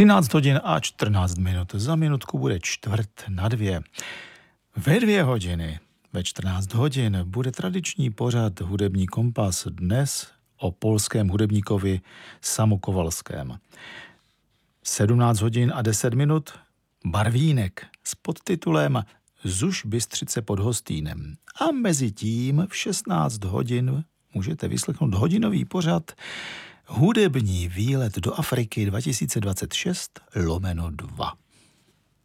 13 hodin a 14 minut. Za minutku bude 1:45. Ve 2 hodiny, ve 14 hodin, bude tradiční pořad Hudební kompas, dnes o polském hudebníkovi Samu Kowalském. 17 hodin a 10 minut Barvínek s podtitulem Zuš Bystřice pod Hostýnem. A mezi tím v 16 hodin můžete vyslechnout hodinový pořad Hudební výlet do Afriky 2026/2.